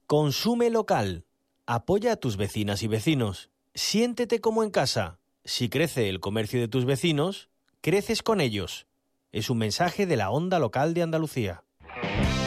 Consume local. Apoya a tus vecinas y vecinos. Siéntete como en casa. Si crece el comercio de tus vecinos, creces con ellos. Es un mensaje de la Onda Local de Andalucía.